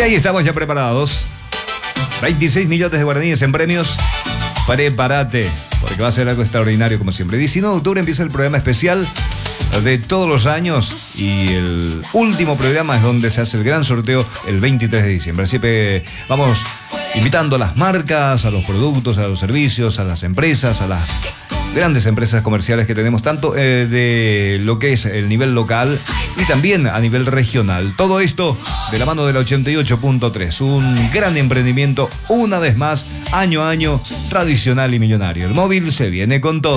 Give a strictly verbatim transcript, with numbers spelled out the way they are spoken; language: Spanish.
ahí estamos ya preparados. veintiséis millones de guaraníes en premios. Prepárate, porque va a ser algo extraordinario como siempre. diecinueve de octubre empieza el programa especial de todos los años y el último programa es donde se hace el gran sorteo el veintitrés de diciembre. Así que vamos invitando a las marcas, a los productos, a los servicios, a las empresas, a las grandes empresas comerciales que tenemos, tanto eh, de lo que es el nivel local y también a nivel regional. Todo esto de la mano de la ochenta y ocho punto tres. Un gran emprendimiento, una vez más, año a año, tradicional y millonario. El móvil se viene con todo.